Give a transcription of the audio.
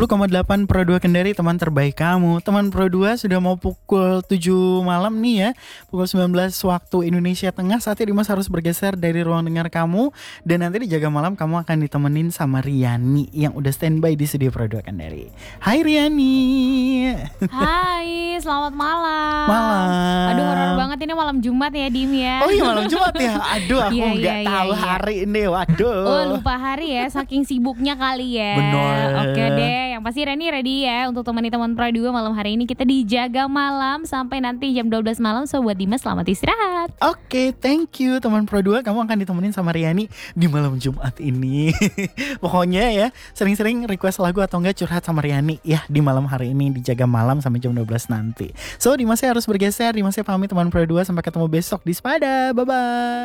10,8 Pro 2 Kendari, teman terbaik kamu. Teman Pro 2 sudah mau pukul 7 malam nih ya. Pukul 19 waktu Indonesia Tengah. Saatnya Dimas harus bergeser dari ruang dengar kamu. Dan nanti di Jaga Malam kamu akan ditemenin sama Riani yang udah standby di studio Pro 2 Kendari. Hai Riani. Hai, selamat malam. Malam. Aduh, horor banget ini malam Jumat ya, Dim ya. Oh iya, malam Jumat ya. Aduh, aku Iya, nggak iya, tahu iya. hari ini. Waduh. Oh, lupa hari ya, saking sibuknya kali ya. Bener. Oke deh, yang pasti Reni ready ya untuk temani teman Pro 2 malam hari ini. Kita dijaga malam sampai nanti jam 12 malam. So buat Dimas selamat istirahat. Oke, thank you teman Pro 2. Kamu akan ditemenin sama Riani di malam Jumat ini. Pokoknya ya, sering-sering request lagu atau enggak curhat sama Riani ya di malam hari ini di Jaga Malam sampai jam 12 nanti. So, Dimasnya harus bergeser. Dimasnya pamit teman Pro 2. Sampai ketemu besok di Spada. Bye-bye.